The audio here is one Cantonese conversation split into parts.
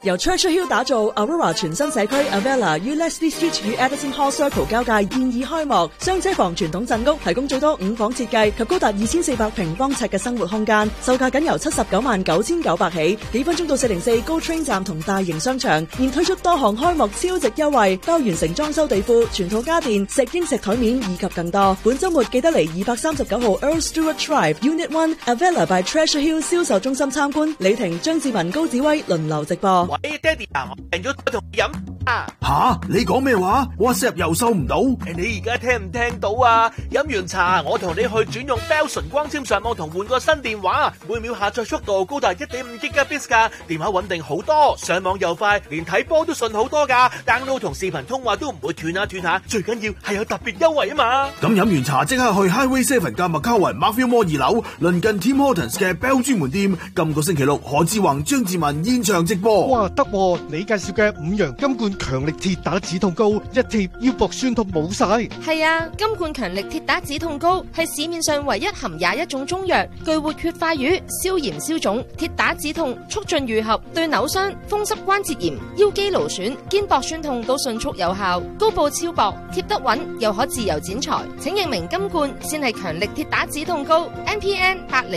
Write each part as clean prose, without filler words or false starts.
由 Churchill Hill 打造 Aurora 全新社區 Avella 於 Leslie Street 與 Edison Hall Circle 交界現已開幕，雙車房傳統鎮屋提供最多5房設計及高達2400平方尺嘅生活空間，售價僅由799900起，幾分鐘到404 GO Train 站同大型商場，現推出多項開幕超值優惠，包完成裝修地庫、全套家電、石英石台面以及更多。本週末記得嚟239號 Earl Stewart Drive Unit 1 Avella by Treasure Hill 銷售中心參觀，李婷、張志文、高子威輪流直播。 喂，爹哋啊，我訂咗同你飲啊！ 吓，你講咩話 ？WhatsApp 又收唔到？ 你而家聽唔聽到啊？飲完茶，我同你去轉用 Bell 純光纖上網同換個新電話，每秒下載速度高達 1.5 Gbps 噶，電話穩定好多，上網又快，連睇波都順好多噶 ，download 同視頻通話都唔會斷下，最緊要係有特別優惠啊嘛！ 咁飲完茶即刻去 Highway 7嘅麥卡雲 Mafia Mall 2樓，鄰近 Tim Hortons 嘅 Bell 專門店，今個星期六何志宏、張志文現場直播。 哇，得喎！你介紹嘅5羊金罐強力鐵打止痛膏，一貼腰膊酸痛冇晒。 係啊，金罐強力鐵打止痛膏係市面上唯一含21種中藥，具活血化瘀、消炎消腫、鐵打止痛、促進愈合，對扭傷、風濕關節炎、腰肌勞損、肩膊酸痛都迅速有效。膏布超薄，貼得穩，又可自由剪裁。請認明金罐先係強力鐵打止痛膏 ，NPN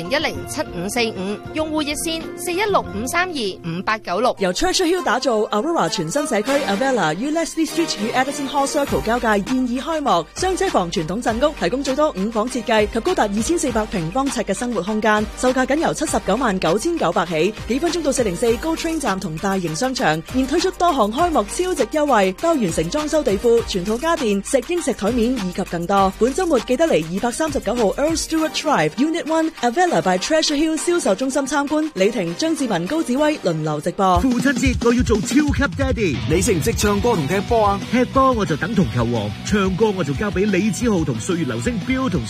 80107545，用戶熱線416-532-5896。 由 Churchill Hill 打造 Aurora 全新社區 Avella 於 Leslie Street 與 Edison Hall Circle 交界現已開幕，雙車房傳統鎮屋提供最多5房設計及高達2400平方尺嘅生活空間，售價僅由799900起，幾分鐘到404 GO Train 站同大型商場，現推出多項開幕超值優惠，包完成裝修地庫、全套家電、石英石台面以及更多。本週末記得嚟239號 Earl Stewart Drive Unit 1 Avella by Treasure Hill 銷售中心參觀，李婷、張志文、高子威輪流直播。 父親節我要做超級爹哋， 你識唔識唱歌同踢波啊？ 踢波我就等同球王，唱歌我就交俾李子浩同歲月流星 Bill 同